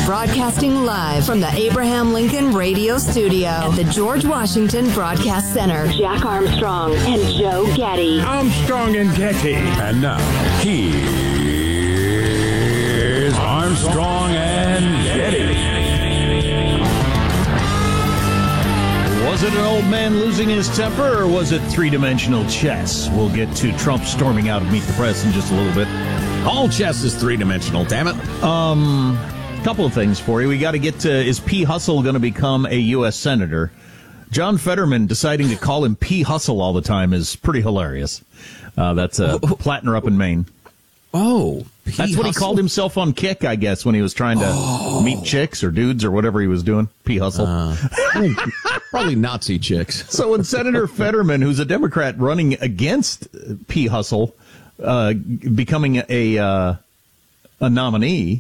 Broadcasting live from the Abraham Lincoln Radio Studio at the George Washington Broadcast Center. Jack Armstrong and Joe Getty. Armstrong and Getty. And now, here's Armstrong and Getty. Was it an old man losing his temper, or was it three-dimensional chess? We'll get to Trump storming out of Meet the Press in just a little bit. All chess is three-dimensional, damn it. Couple of things for you. We got to get to, is P. Hustle going to become a U.S. Senator? John Fetterman deciding to call him P. Hustle all the time is pretty hilarious. That's Plattner up in Maine. Oh, that's what he called himself on Kick, I guess, when he was trying to meet chicks or dudes or whatever he was doing. P. Hustle. Probably Nazi chicks. So when Senator Fetterman, who's a Democrat running against P. Hustle, becoming a nominee,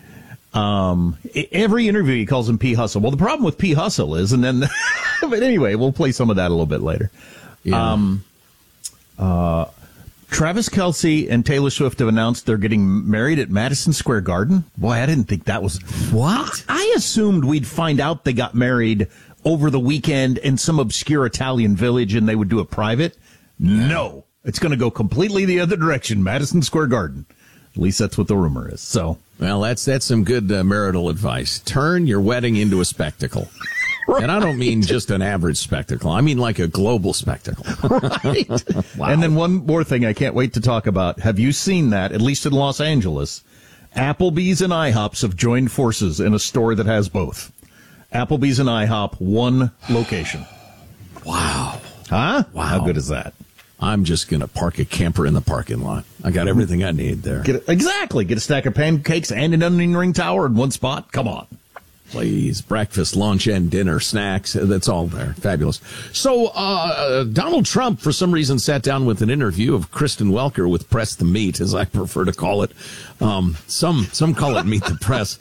every interview he calls him P. Hustle. Well, the problem with P. Hustle is, and then, but anyway, we'll play some of that a little bit later. Yeah. Travis Kelce and Taylor Swift have announced they're getting married at Madison Square Garden. Boy, I didn't think that was... What? I assumed we'd find out they got married over the weekend in some obscure Italian village and they would do it private. No. It's going to go completely the other direction, Madison Square Garden. At least that's what the rumor is. So, well, that's some good marital advice. Turn your wedding into a spectacle. Right. And I don't mean just an average spectacle. I mean like a global spectacle. Right. Wow. And then one more thing I can't wait to talk about. Have you seen that, at least in Los Angeles? Applebee's and IHOPs have joined forces in a store that has both. Applebee's and IHOP, one location. Wow. Huh? Wow. How good is that? I'm just going to park a camper in the parking lot. I got everything I need there. Exactly. Get a stack of pancakes and an onion ring tower in one spot. Come on. Please. Breakfast, lunch, and dinner, snacks. That's all there. Fabulous. So, Donald Trump, for some reason, sat down with an interview of Kristen Welker with Press the Meet, as I prefer to call it. Some call it Meet the Press.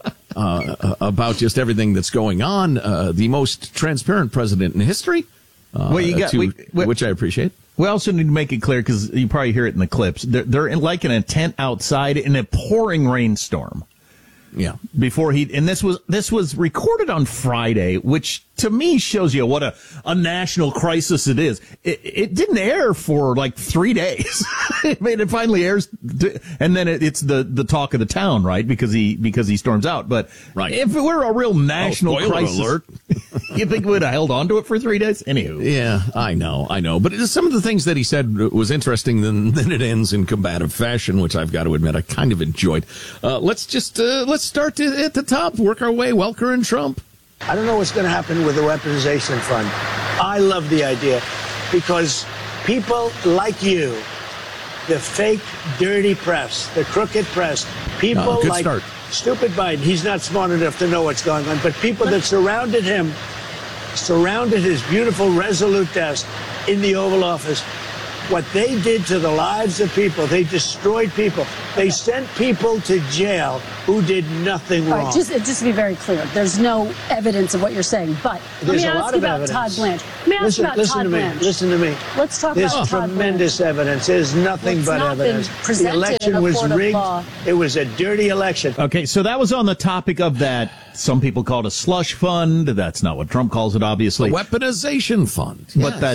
About just everything that's going on. The most transparent president in history. Which I appreciate. We also need to make it clear, because you probably hear it in the clips. They're in like in a tent outside in a pouring rainstorm. Yeah. And this was recorded on Friday, which to me shows you what a national crisis it is. It didn't air for like 3 days. I mean, it finally airs, and then it's the talk of the town, right? Because he storms out. But right. If it were a real national crisis, alert. You think we'd have held on to it for 3 days? Anywho. Yeah, I know. But some of the things that he said was interesting. Then it ends in combative fashion, which I've got to admit I kind of enjoyed. Let's start at the top, work our way. Welker and Trump. I don't know what's going to happen with the weaponization fund. I love the idea because people like you, the fake, dirty press, the crooked press, people like start. Stupid Biden, he's not smart enough to know what's going on, but people that surrounded his beautiful, resolute desk in the Oval Office, what they did to the lives of people, they destroyed people. They sent people to jail who did nothing wrong. All right, just to be very clear, there's no evidence of what you're saying, but let me ask you about Todd Blanche. Listen to me. Let's talk There's about Todd Blanche. There's tremendous evidence. There's nothing but evidence. The election was rigged. It was a dirty election. Okay, so that was on the topic of that. Some people call it a slush fund. That's not what Trump calls it, obviously. A weaponization fund. But that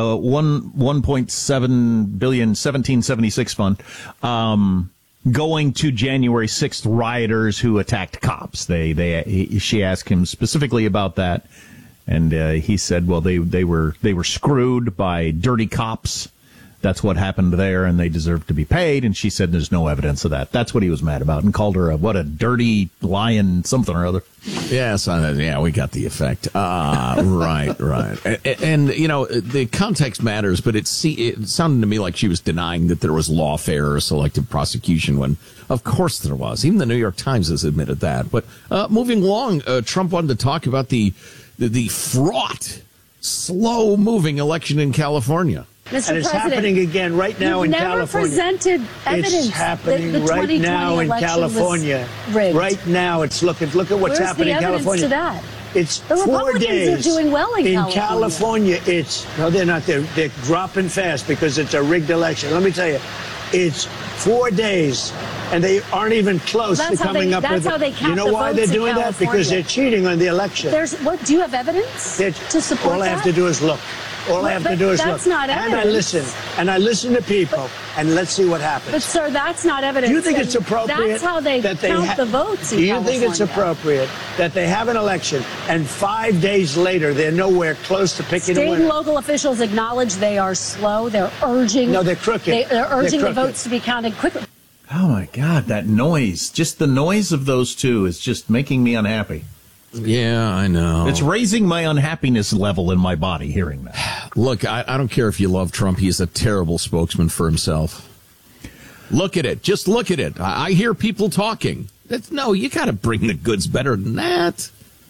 $1.7 billion 1776 fund going to January 6th rioters who attacked cops. She asked him specifically about that, and he said, well, they were screwed by dirty cops. That's what happened there, and they deserve to be paid. And she said there's no evidence of that. That's what he was mad about, and called her a dirty lion something or other. Yes, we got the effect. Right. And the context matters, but it sounded to me like she was denying that there was lawfare or selective prosecution when, of course, there was. Even the New York Times has admitted that. But moving along, Trump wanted to talk about the fraught, slow-moving election in California. Mr. And it's happening again right now in California. You've never presented evidence. It's happening the right now in California. Right now, it's look at what's happening in California. Where's the evidence to that? It's the 4 Republicans days. are doing well in California. No, they're not. They're dropping fast because it's a rigged election. Let me tell you, it's 4 days and they aren't even close to coming up with it. That's how they count. You know why they're doing that? Because they're cheating on the election. Do you have evidence to support that? All I have to do is look. All I have to do is look. That's not evidence. And I listen to people, and let's see what happens. But, sir, that's not evidence. Do you think it's appropriate? That's how they count the votes in California. Do you think it's appropriate that they have an election, and 5 days later they're nowhere close to picking a winner? State and local officials acknowledge they are slow. They're urging. No, they're crooked. They're urging the votes to be counted quickly. Oh, my God, that noise. Just the noise of those two is just making me unhappy. Yeah, I know. It's raising my unhappiness level in my body hearing that. Look, I don't care if you love Trump. He's a terrible spokesman for himself. Look at it. Just look at it. I hear people talking. No, you got to bring the goods better than that.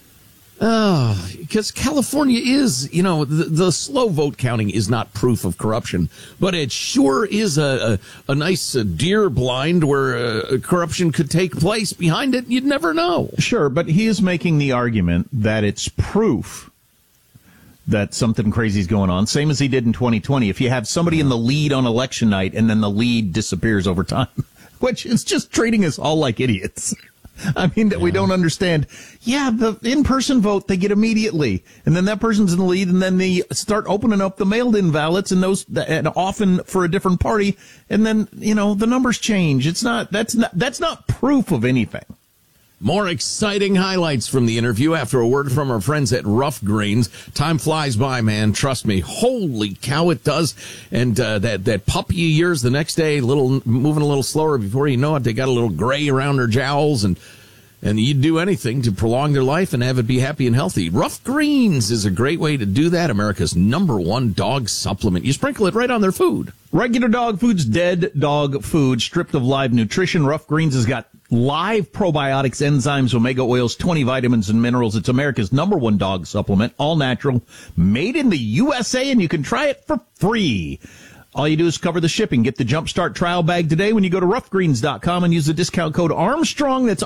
Oh, because California is, the slow vote counting is not proof of corruption, but it sure is a nice deer blind where corruption could take place behind it. You'd never know. Sure, but he is making the argument that it's proof that something crazy is going on, same as he did in 2020. If you have somebody in the lead on election night and then the lead disappears over time, which is just treating us all like idiots. I mean, that we don't understand. Yeah, the in-person vote, they get immediately. And then that person's in the lead, and then they start opening up the mailed-in ballots, and those, and often for a different party. And then, the numbers change. That's not proof of anything. More exciting highlights from the interview after a word from our friends at Rough Greens. Time flies by, man. Trust me. Holy cow, it does. And that puppy years the next day, moving a little slower. Before you know it, they got a little gray around their jowls, and you'd do anything to prolong their life and have it be happy and healthy. Rough Greens is a great way to do that. America's #1 dog supplement. You sprinkle it right on their food. Regular dog food's dead dog food, stripped of live nutrition. Rough Greens has got live probiotics, enzymes, omega oils, 20 vitamins and minerals. It's America's #1 dog supplement, all natural, made in the USA, and you can try it for free. All you do is cover the shipping. Get the Jumpstart trial bag today when you go to roughgreens.com and use the discount code Armstrong. That's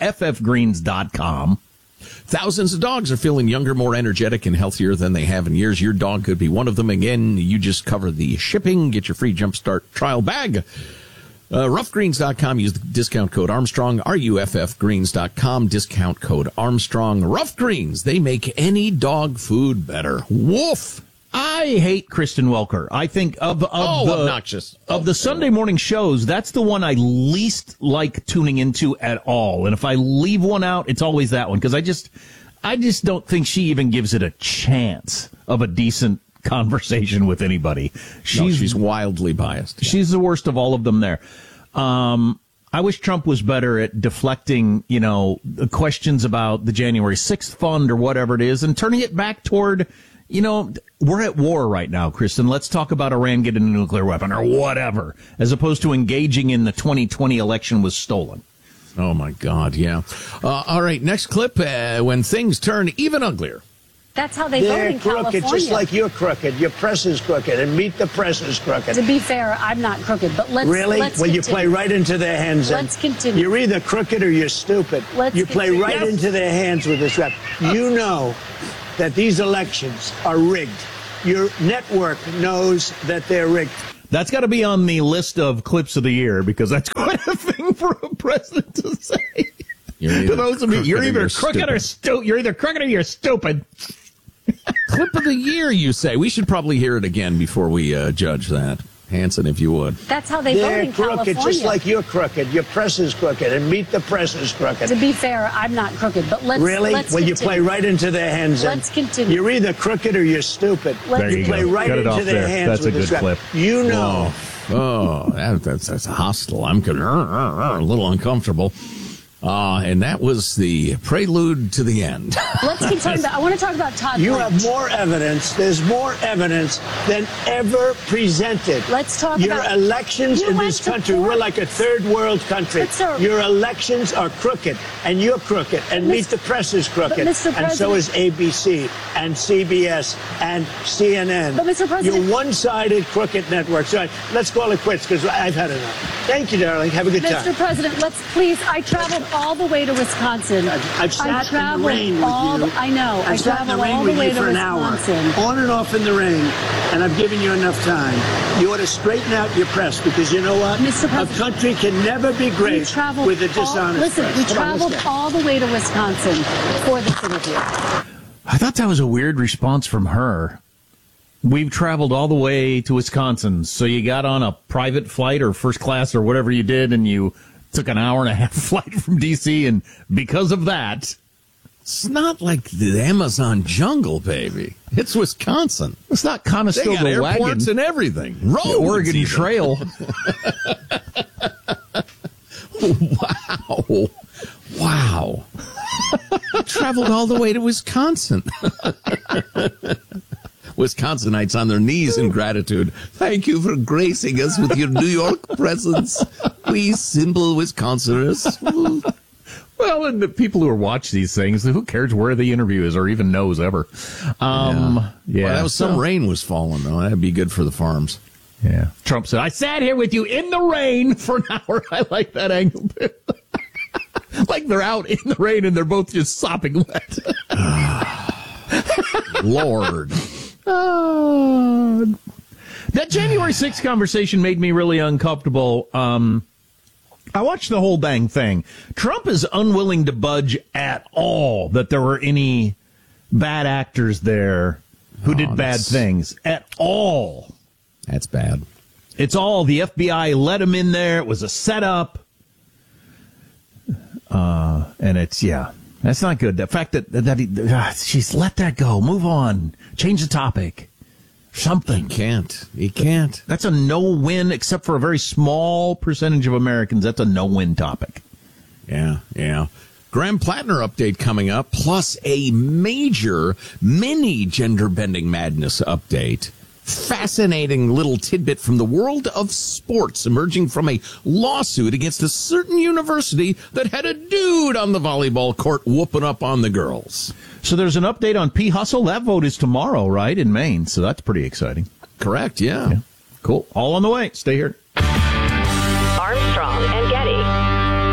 RUFFgreens.com. Thousands of dogs are feeling younger, more energetic, and healthier than they have in years. Your dog could be one of them. Again, you just cover the shipping, get your free Jumpstart trial bag. Roughgreens.com, use the discount code Armstrong, RUFFgreens.com, discount code Armstrong. Rough Greens, they make any dog food better. Woof! I hate Kristen Welker. I think obnoxious. Of the Sunday morning shows, that's the one I least like tuning into at all. And if I leave one out, it's always that one, because I just don't think she even gives it a chance of a decent conversation with anybody. She's wildly biased. She's the worst of all of them there. I wish Trump was better at deflecting, the questions about the January 6th fund or whatever it is, and turning it back toward, we're at war right now, Kristen. Let's talk about Iran getting a nuclear weapon or whatever, as opposed to engaging in the 2020 election was stolen. Oh, my God, yeah. All right, next clip, when things turn even uglier. That's how they vote in California. They're crooked, just like you're crooked. Your press is crooked, and Meet the Press is crooked. To be fair, I'm not crooked, but let's continue. You play right into their hands. Let's continue. You're either crooked or you're stupid. You play right into their hands with this rap. You know that these elections are rigged. Your network knows that they're rigged. That's got to be on the list of clips of the year, because that's quite a thing for a president to say. To those of you, you're either crooked or stupid. You're either crooked or you're stupid. Clip of the year, you say. We should probably hear it again before we judge that. Hanson, if you would. That's how they vote in California. They're crooked, just like you're crooked. Your press is crooked, and Meet the Press is crooked. To be fair, I'm not crooked, but let's you play right into their hands. Let's continue. You're either crooked or you're stupid. You play go. right into their hands. That's with a good clip. You know. That's hostile. I'm a little uncomfortable. And that was the prelude to the end. Let's keep talking about. I want to talk about Todd. You have more evidence. There's more evidence than ever presented. Let's talk your elections in this country. We're like a third world country. Your elections are crooked, and you're crooked, and Meet the Press is crooked, and so is ABC and CBS and CNN. But Mr. President, you're one-sided crooked networks. All right, let's call it quits, because I've had enough. Thank you, darling. Have a good time. Mr. President, let's please. I traveled all the way to Wisconsin. I've sat in the rain with you. I know. I sat in the rain with you for an hour, on and off in the rain, and I've given you enough time. You ought to straighten out your press, because you know what? Mr. President, a country can never be great with a dishonest press. We traveled all the way to Wisconsin for this interview. I thought that was a weird response from her. We've traveled all the way to Wisconsin, so you got on a private flight or first class or whatever you did, and you took an hour and a half flight from D.C., and because of that... It's not like the Amazon jungle, baby. It's Wisconsin. It's not Conestoga Wagon. airports and everything. Roads, the Oregon even. Trail. Wow. Traveled all the way to Wisconsin. Wisconsinites on their knees in gratitude. Thank you for gracing us with your New York presence. We simple Wisconsiners. Well, and the people who watch these things, who cares where the interview is or even knows ever? Well, that was some rain was falling, though. That'd be good for the farms. Yeah. Trump said, I sat here with you in the rain for an hour. I like that angle. Like they're out in the rain and they're both just sopping wet. Lord. That January 6th conversation made me really uncomfortable. I watched the whole dang thing. Trump is unwilling to budge at all that there were any bad actors there who did bad things. At all. That's bad. It's all the FBI let him in there. It was a setup. And it's, that's not good. The fact that she's let that go. Move on. Change the topic. Something. He can't. That's a no-win, except for a very small percentage of Americans. That's a no-win topic. Yeah. Graham Plattner update coming up, plus a major mini gender-bending madness update. Fascinating little tidbit from the world of sports emerging from a lawsuit against a certain university that had a dude on the volleyball court whooping up on the girls. So there's an update on P. Hustle. That vote is tomorrow, right, in Maine. So that's pretty exciting. Correct, yeah. Cool. All on the way. Stay here. Armstrong and Getty.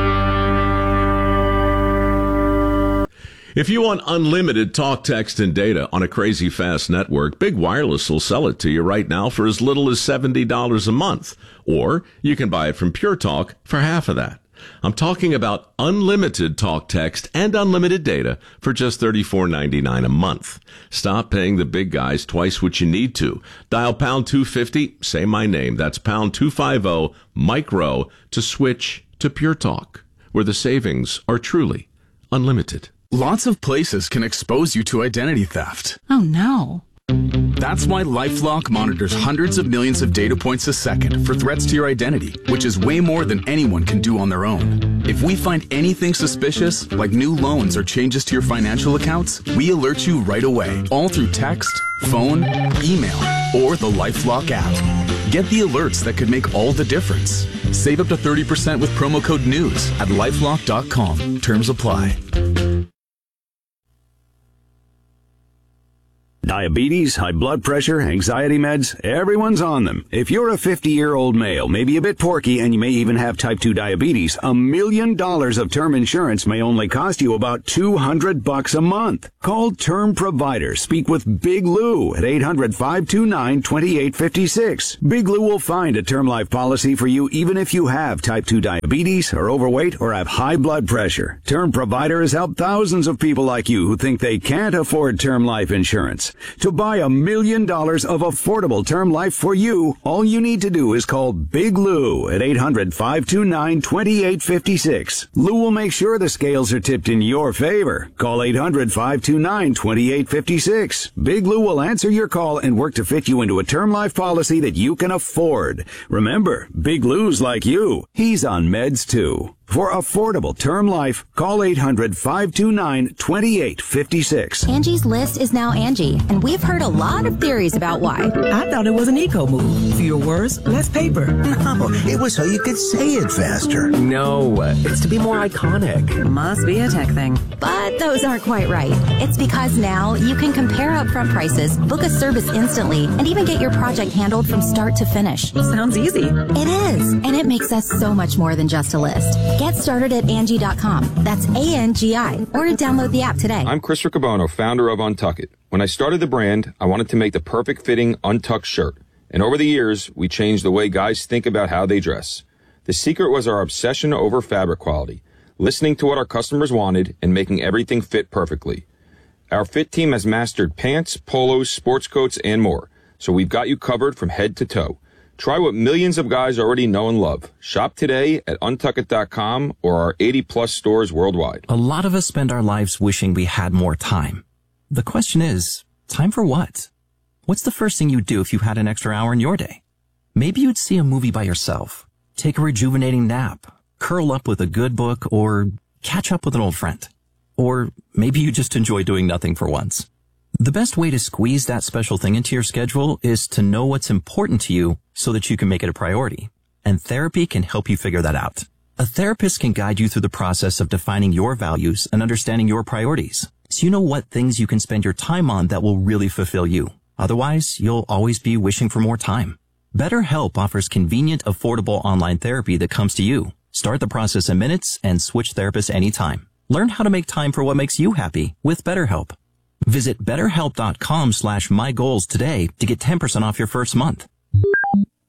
If you want unlimited talk, text, and data on a crazy fast network, Big Wireless will sell it to you right now for as little as $70 a month. Or you can buy it from Pure Talk for half of that. I'm talking about unlimited talk, text, and unlimited data for just $34.99 a month. Stop paying the big guys twice what you need to. Dial pound 250, say my name. That's pound 250, micro, to switch to Pure Talk, where the savings are truly unlimited. Lots of places can expose you to identity theft. Oh, no. That's why LifeLock monitors hundreds of millions of data points a second for threats to your identity, which is way more than anyone can do on their own. If we find anything suspicious, like new loans or changes to your financial accounts, we alert you right away, all through text, phone, email, or the LifeLock app. Get the alerts that could make all the difference. Save up to 30% with promo code NEWS at LifeLock.com. Terms apply. Diabetes, high blood pressure, anxiety meds, everyone's on them. If you're a 50-year-old male, maybe a bit porky, and you may even have type 2 diabetes, $1 million of term insurance may only cost you about $200 a month. Call Term Provider. Speak with Big Lou at 800-529-2856. Big Lou will find a term life policy for you even if you have type 2 diabetes, are overweight, or have high blood pressure. Term Provider has helped thousands of people like you who think they can't afford term life insurance. To buy $1 million of affordable term life for you, all you need to do is call Big Lou at 800-529-2856. Lou will make sure the scales are tipped in your favor. Call 800-529-2856. Big Lou will answer your call and work to fit you into a term life policy that you can afford. Remember, Big Lou's like you. He's on meds too. For affordable term life, call 800-529-2856. Angie's List is now Angie, and we've heard a lot of theories about why. I thought it was an eco move. Fewer words, less paper. No, it was so you could say it faster. No, it's to be more iconic. Must be a tech thing. But those aren't quite right. It's because now you can compare upfront prices, book a service instantly, and even get your project handled from start to finish. Sounds easy. It is, and it makes us so much more than just a list. Get started at Angie.com. That's ANGI. Or download the app today. I'm Chris Riccobono, founder of Untuck It. When I started the brand, I wanted to make the perfect fitting untucked shirt. And over the years, we changed the way guys think about how they dress. The secret was our obsession over fabric quality, listening to what our customers wanted and making everything fit perfectly. Our fit team has mastered pants, polos, sports coats, and more. So we've got you covered from head to toe. Try what millions of guys already know and love. Shop today at untuckit.com or our 80-plus stores worldwide. A lot of us spend our lives wishing we had more time. The question is, time for what? What's the first thing you'd do if you had an extra hour in your day? Maybe you'd see a movie by yourself, take a rejuvenating nap, curl up with a good book, or catch up with an old friend. Or maybe you just enjoy doing nothing for once. The best way to squeeze that special thing into your schedule is to know what's important to you so that you can make it a priority. And therapy can help you figure that out. A therapist can guide you through the process of defining your values and understanding your priorities, so you know what things you can spend your time on that will really fulfill you. Otherwise, you'll always be wishing for more time. BetterHelp offers convenient, affordable online therapy that comes to you. Start the process in minutes and switch therapists anytime. Learn how to make time for what makes you happy with BetterHelp. Visit BetterHelp.com/mygoals today to get 10% off your first month.